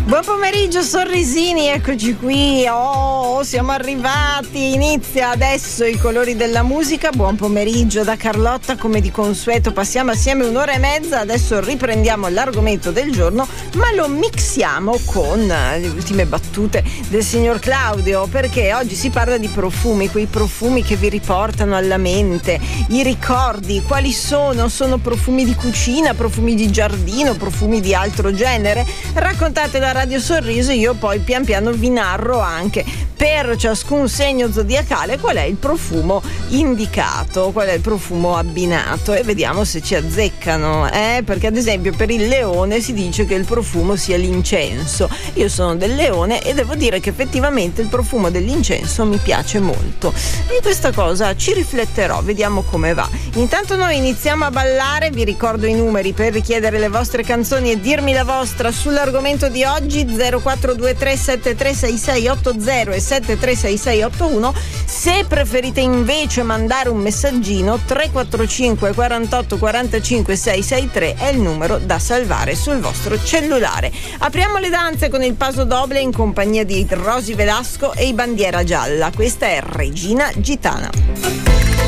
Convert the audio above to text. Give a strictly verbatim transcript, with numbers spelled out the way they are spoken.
Buon pomeriggio sorrisini, eccoci qui, oh siamo arrivati, inizia adesso i colori della musica. Buon pomeriggio da Carlotta, come di consueto passiamo assieme un'ora e mezza, adesso riprendiamo l'argomento del giorno ma lo mixiamo con le ultime battute del signor Claudio, perché oggi si parla di profumi, quei profumi che vi riportano alla mente i ricordi. Quali sono? Sono profumi di cucina, profumi di giardino, profumi di altro genere? Raccontate da Radio Sorriso, io poi pian piano vi narro anche per ciascun segno zodiacale qual è il profumo indicato, qual è il profumo abbinato, e vediamo se ci azzeccano, eh? Perché ad esempio per il leone si dice che il profumo sia l'incenso. Io sono del leone e devo dire che effettivamente il profumo dell'incenso mi piace molto, e questa cosa ci rifletterò, vediamo come va. Intanto noi iniziamo a ballare, vi ricordo i numeri per richiedere le vostre canzoni e dirmi la vostra sull'argomento di oggi: zero quattro due tre sette tre sei sei otto zero e sette tre sei sei otto uno. Se preferite invece mandare un messaggino, tre quattro cinque quarantotto quarantacinque seicentosessantatré è il numero da salvare sul vostro cellulare. Apriamo le danze con il Paso Doble in compagnia di Rosy Velasco e i Bandiera Gialla. Questa è Regina Gitana.